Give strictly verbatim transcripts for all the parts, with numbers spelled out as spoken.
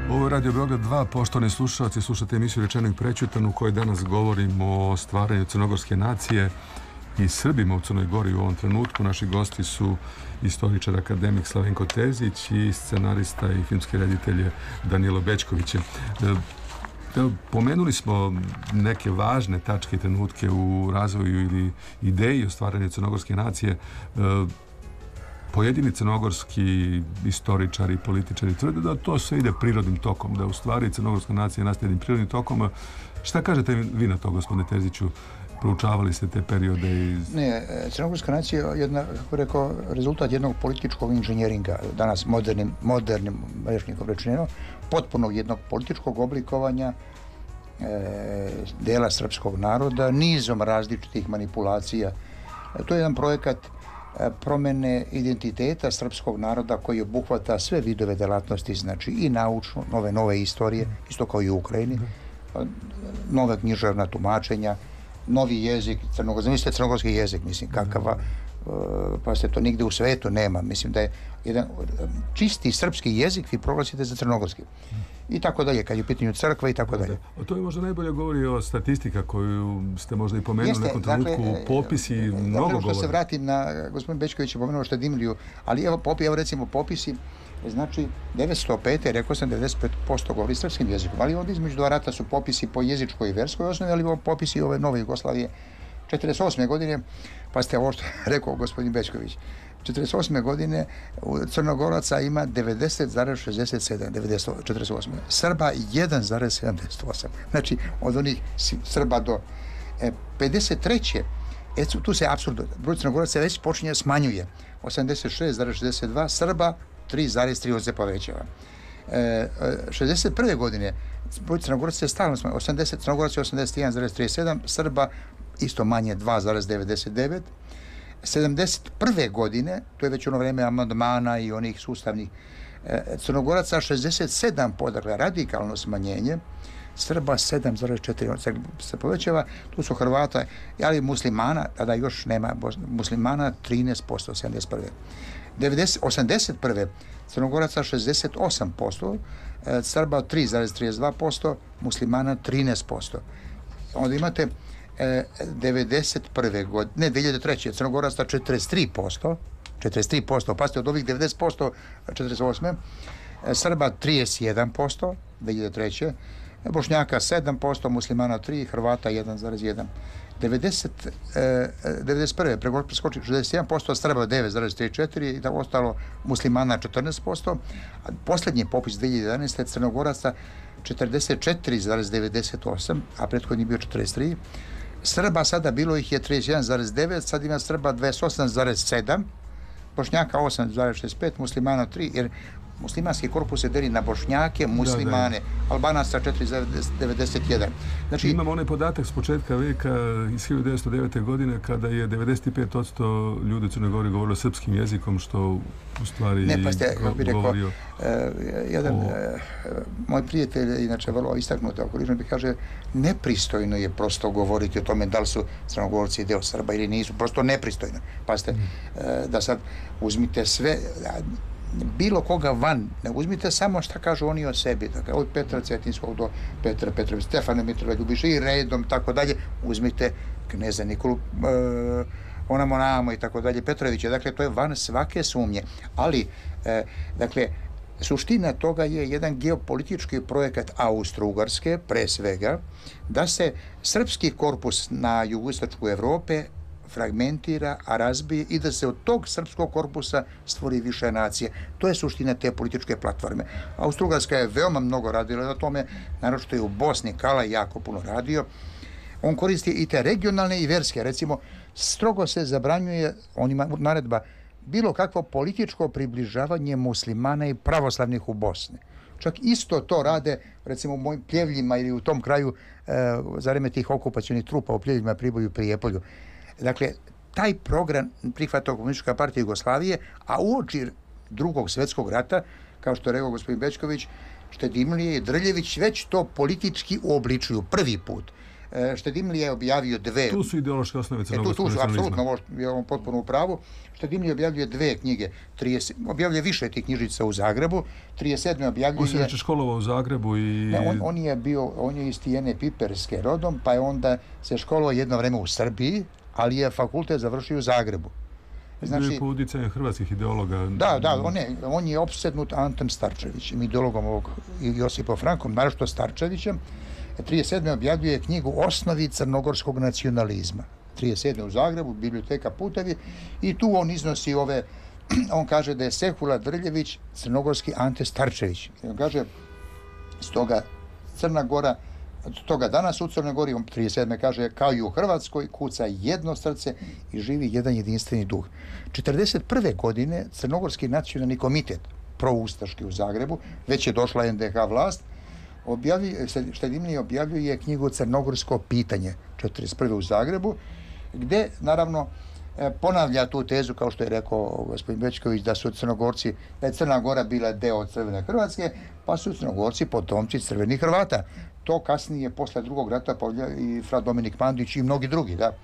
Ovo je Radio Beograd dva, poštovani slušalci, slušate emisiju Rečeno i prećutano u kojoj danas govorimo o stvaranju crnogorske nacije i Srbima u Crnoj Gori u ovom trenutku. Naši gosti su istoričar, akademik Slavenko Terzić i scenarista i filmski reditelj Danilo Bećković. Pomenuli smo neke važne tačke i trenutke u razvoju ili ideji o stvaranju crnogorske nacije. Pojedini crnogorski istoričari i političari tvrde da to sve ide prirodnim tokom, da u stvari crnogorska nacija nastaje jednim prirodnim tokom. Šta kažete vi na to, gospodine Terziću? Proučavali ste te periode iz... Ne, crnogorska nacija je jedna, kako rekao, rezultat jednog političkog inženjeringa, danas modernim, modernim rečnikom rečeno, potpunog jednog političkog oblikovanja e, dela srpskog naroda, nizom različitih manipulacija. E, to je jedan projekat promene identiteta srpskog naroda koji obuhvata sve vidove delatnosti, znači i naučnu, nove nove istorije, isto kao i u Ukrajini, nove književna tumačenja, novi jezik, crnogorski, zamislite crnogorski jezik, mislim, kakava, pa se to nigde u svetu nema, mislim da je jedan čisti srpski jezik vi proglasite za crnogorski. I tako dalje, kad je u pitanju crkva i tako dalje. A to je možda najbolje govori o statistika koju ste možda i pomenuli u nekom trenutku, dakle, popisi mnogo govori. Što se vratim na, gospodin Bećković je pomenuo Štedimliju, ali evo, popi, evo recimo popisi, znači devetsto pete rekao sam devedeset pet posto govori srpskim jezikom, ali ovdje između dva rata su popisi po jezičkoj i verskoj osnovi, ali popisi ove nove Jugoslavije četrdeset osme godine, pa ste ovo što rekao gospodin Bećković, četrdeset osme godine Crnogoraca ima devedeset zarez šezdeset sedam, četrdeset osme Srba jedan zarez sedamdeset osam. Znači, od onih Srba do e, pedeset treće E, tu se apsurdno, broj Crnogoraca već počinje smanjuje. osamdeset šest zarez šezdeset dva Srba, tri zarez tri se povećava. E, šezdeset prve godine broj Crnogoraca je stalno smanjuje. osamdeset Crnogoraca je osamdeset jedan zarez trideset sedam, Srba isto manje dva zarez devedeset devet. sedamdeset prve godine, to je već ono vreme amandmana i onih sustavnih, e, Crnogoraca šezdeset sedam posto, dakle radikalno smanjenje, Srba sedam zarez četiri se povećava, tu su Hrvata, ali muslimana, tada još nema muslimana, trinaest posto, sedamdeset prve devedeset, osamdeset prve Crnogoraca šezdeset osam posto, e, Srba tri zarez trideset dva posto, muslimana trinaest posto. Onda imate devedeset prve godine, ne, dve hiljade treće Crnogoraca četrdeset tri posto, četrdeset tri posto, pazite, od ovih devedeset posto četrdeset osme Srba trideset jedan posto, dve hiljade treće Bošnjaka sedam posto, muslimana tri, Hrvata jedan zarez jedan. devedeset, devedeset prve preskoči šezdeset jedan posto, Srba devet zarez trideset četiri i tako ostalo, muslimana četrnaest posto. A posljednji popis dve hiljade jedanaeste Crnogoraca četrdeset četiri zarez devedeset osam, a prethodni bio četrdeset tri. Srba sada bilo ih je trideset jedan zarez devet, sad ima Srba dvadeset osam zarez sedam, Bošnjaka osam zarez šezdeset pet, muslimana tri, jer muslimanski korpus se deli na Bošnjake, muslimane, da, da. Albanaca četiri zarez devedeset jedan. Znači, imamo onaj podatak s početka veka iz hiljadu devetsto devete. godine kada je devedeset pet posto ljudi u Crnoj Gori govorilo srpskim jezikom, što u stvari ne, pa ste, go, rekao, govorio... Uh, jedan, o... uh, moj prijatelj, inače vrlo istaknuti alkoholizma, bi kaže, nepristojno je prosto govoriti o tome da li su Crnogorci deo Srba ili nisu, prosto nepristojno. Pa ste, mm. uh, da sad uzmite sve... bilo koga van, ne uzmite samo šta kažu oni o sebi, dakle, od Petra Cetinskog do Petra Petrovića, Stefana Mitrova Ljubiša i redom, tako dalje, uzmite kneza Nikolu e, onamo namo i tako dalje, Petrovića, dakle, to je van svake sumnje, ali, e, dakle, suština toga je jedan geopolitički projekat Austro-Ugarske, pre svega, da se srpski korpus na jugoistočku Evrope fragmentira, a razbije i da se od tog srpskog korpusa stvori više nacije. To je suština te političke platforme. Austro-Ugarska je veoma mnogo radila na tome, naročito je u Bosni Kalaj jako puno radio. On koristi i te regionalne i verske, recimo, strogo se zabranjuje, on ima naredba, bilo kakvo političko približavanje muslimana i pravoslavnih u Bosni. Čak isto to rade, recimo, u mojim Pljevljima ili u tom kraju, e, za vreme tih okupacionih trupa u Pljevljima, Priboju, Prijepolju. Dakle, taj program prihvatila Komunistička partija Jugoslavije, a uoči drugog svjetskog rata, kao što je rekao gospodin Bećković, Štedimlije i Drljević već to politički uobličuju prvi put. Štedimlija je objavio dve... Tu su ideološke osnove E, tu, crnogorskog tu su, nacionalizma. apsolutno, ovo je on potpuno u pravu. Štedimlija objavljuje dve knjige. trideset, objavljuje više tih knjižica u Zagrebu. trideset sedme objavljuje... On se neče školovao u Zagrebu i... Ne, on, on je bio, on je iz Tijene Piperske rodom, pa je onda se školovao jedno vreme u Srbiji, ali je fakultet završio u Zagrebu. Znači, bio po utjecaju hrvatskih ideologa. Da, da, on je, on je opsednut Antom Starčevićem, ideologom ovog Josipom Frankom, naravno Starčevićem. trideset sedme objavljuje knjigu Osnovi crnogorskog nacionalizma. trideset sedme u Zagrebu, biblioteka Putevi, i tu on iznosi ove, on kaže da je Sekula Drljević crnogorski Ante Starčević. I on kaže, stoga Crna Gora, toga danas u Crnoj Gori, on trideset sedme kaže, kao i u Hrvatskoj, kuca jedno srce i živi jedan jedinstveni duh. četrdeset prve godine Crnogorski nacionalni komitet, proustaški u Zagrebu, već je došla en de ha vlast, objavljuje, Štedimlija objavljuje knjigu Crnogorsko pitanje, četrdeset prve u Zagrebu, gdje, naravno, ponavlja tu tezu, kao što je rekao gospodin Bećković, da su Crnogorci, da je Crna Gora bila deo Crvene Hrvatske, pa su Crnogorci potomci crvenih Hrvata. To kasnije, posle drugog rata, povlja i fra Dominik Mandić i mnogi drugi, da.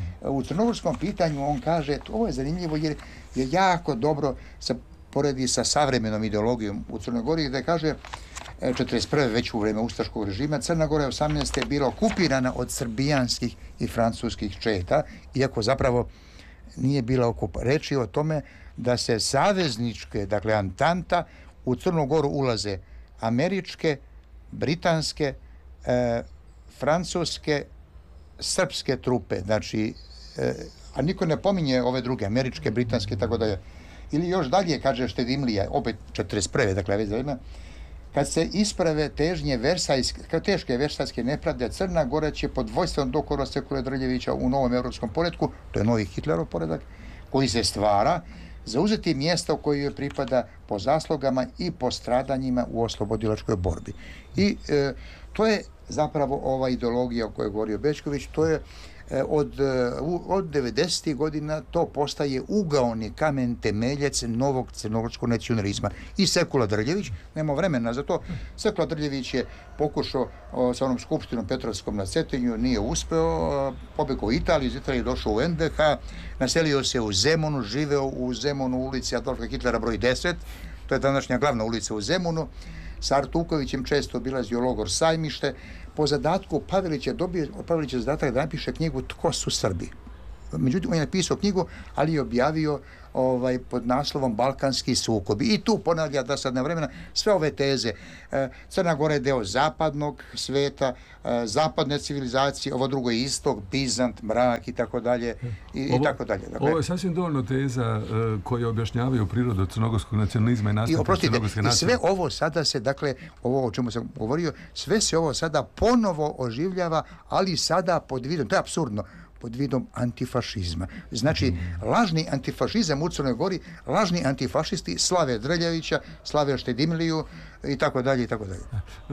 U crnogorskom pitanju on kaže, ovo je zanimljivo jer je jako dobro se poredi sa savremenom ideologijom u Crnoj Gori, gdje kaže, četrdeset prve već u vrijeme ustaškog režima, Crna Gora je osamnaeste bila okupirana od srbijanskih i francuskih četa, iako zapravo nije bila okup. Reč je o tome da se savezničke, dakle Antanta, u Crnu Goru ulaze američke, britanske, e, francuske, srpske trupe, znači, e, a niko ne pominje ove druge, američke, britanske, tako dalje. Ili još dalje, kaže Štedimlija, opet četrdeset prve, dakle, već zadima, kad se isprave težnje versajske, teške versajske nepravde, Crna Gora će pod vojstvom doktora Sekule Drljevića u novom evropskom poretku, to je novi Hitlerov poredak, koji se stvara, zauzeti mjesto koje joj pripada po zaslugama i po stradanjima u oslobodilačkoj borbi. I e, to je zapravo ova ideologija o kojoj je govorio Bećković, to je e, od, od devedesetih godina to postaje ugaoni kamen temeljac novog crnogorskog nacionalizma. I Sekula Drljević, nema vremena za to, Sekula Drljević je pokušao o, sa onom skupštinom Petrovskom na Cetinju, nije uspeo, pobjegao u Italiju, iz Italije došao u en de ha, naselio se u Zemunu, živeo u Zemunu ulici Adolfa Hitlera broj deset, to je današnja glavna ulica u Zemunu. Sa Artukovićem često obilazio logor Sajmište. Po zadatku Pavelić je dobio Pavelić je zadatak da napiše knjigu Tko su Srbi. Međutim, on je napisao knjigu, ali je objavio ovaj, pod naslovom Balkanski sukobi. I tu ponavlja da sad na vremena sve ove teze. E, Crna Gora je deo zapadnog sveta, e, zapadne civilizacije, ovo drugo je istok, Bizant, mrak i tako dalje. I, ovo, i tako dalje. Dakle, ovo je sasvim dovoljno teza uh, koje objašnjavaju prirodu crnogorskog nacionalizma i nastavka crnogorske nacije. I sve ovo sada se, dakle, ovo o čemu sam govorio, sve se ovo sada ponovo oživljava, ali sada pod vidom, to je apsurdno, pod vidom antifašizma. Znači, lažni antifašizam u Crnoj Gori, lažni antifašisti slave Drljevića, slave Štedimliju i tako dalje i tako dalje.